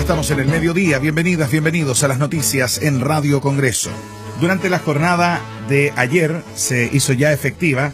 Estamos en el mediodía. Bienvenidas, bienvenidos a las noticias en Radio Congreso. Durante la jornada de ayer se hizo ya efectiva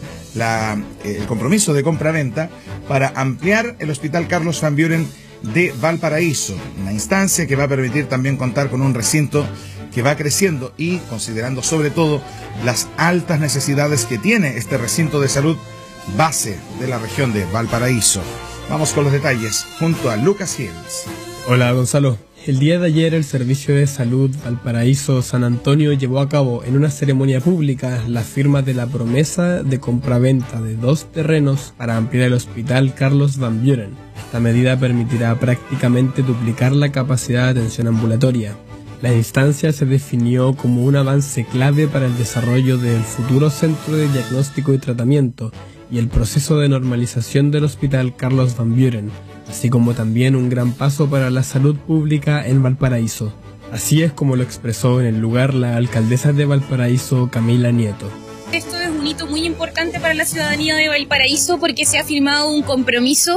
el compromiso de compra-venta para ampliar el Hospital Carlos Van Buren de Valparaíso, una instancia que va a permitir también contar con un recinto que va creciendo y considerando sobre todo las altas necesidades que tiene este recinto de salud base de la región de Valparaíso. Vamos con los detalles junto a Lucas Hills. Hola Gonzalo. El día de ayer el Servicio de Salud Valparaíso San Antonio llevó a cabo en una ceremonia pública la firma de la promesa de compraventa de 2 terrenos para ampliar el Hospital Carlos Van Buren. Esta medida permitirá prácticamente duplicar la capacidad de atención ambulatoria. La instancia se definió como un avance clave para el desarrollo del futuro centro de diagnóstico y tratamiento y el proceso de normalización del Hospital Carlos Van Buren, así como también un gran paso para la salud pública en Valparaíso. Así es como lo expresó en el lugar la alcaldesa de Valparaíso, Camila Nieto. Esto es un hito muy importante para la ciudadanía de Valparaíso porque se ha firmado un compromiso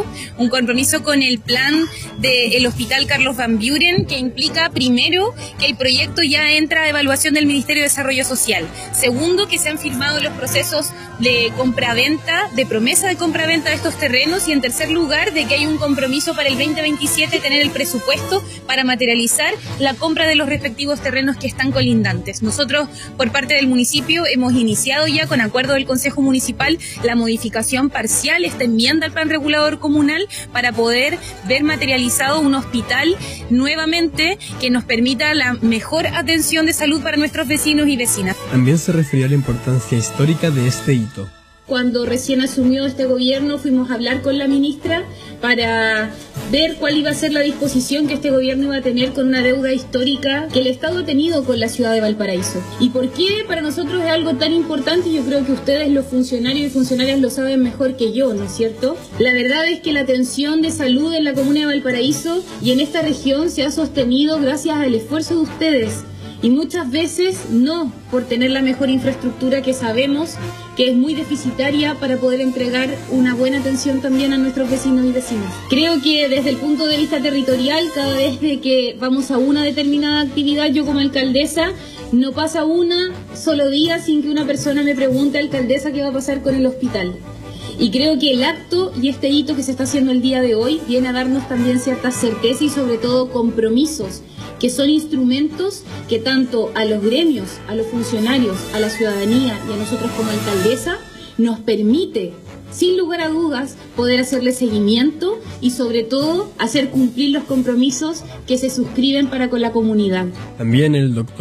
con el plan del Hospital Carlos Van Buren, que implica primero que el proyecto ya entra a evaluación del Ministerio de Desarrollo Social. Segundo, que se han firmado los procesos de compraventa, de promesa de compraventa de estos terrenos, y en tercer lugar, de que hay un compromiso para el 2027 tener el presupuesto para materializar la compra de los respectivos terrenos que están colindantes. Nosotros, por parte del municipio, hemos iniciado ya con acuerdo del Consejo Municipal la modificación parcial, esta enmienda al plan regulador comunal, para poder ver materializado un hospital nuevamente que nos permita la mejor atención de salud para nuestros vecinos y vecinas. También se refirió a la importancia histórica de este hito. Cuando recién asumió este gobierno fuimos a hablar con la ministra para ver cuál iba a ser la disposición que este gobierno iba a tener con una deuda histórica que el Estado ha tenido con la ciudad de Valparaíso. ¿Y por qué para nosotros es algo tan importante? Yo creo que ustedes, los funcionarios y funcionarias, lo saben mejor que yo, ¿no es cierto? La verdad es que la atención de salud en la comuna de Valparaíso y en esta región se ha sostenido gracias al esfuerzo de ustedes. Y muchas veces no por tener la mejor infraestructura, que sabemos que es muy deficitaria para poder entregar una buena atención también a nuestros vecinos y vecinas. Creo que desde el punto de vista territorial, cada vez que vamos a una determinada actividad, yo como alcaldesa, no pasa una solo día sin que una persona me pregunte: alcaldesa, ¿qué va a pasar con el hospital? Y creo que el acto y este hito que se está haciendo el día de hoy viene a darnos también cierta certeza y sobre todo compromisos, que son instrumentos que tanto a los gremios, a los funcionarios, a la ciudadanía y a nosotros como alcaldesa nos permite, sin lugar a dudas, poder hacerle seguimiento y sobre todo hacer cumplir los compromisos que se suscriben para con la comunidad. También el doctor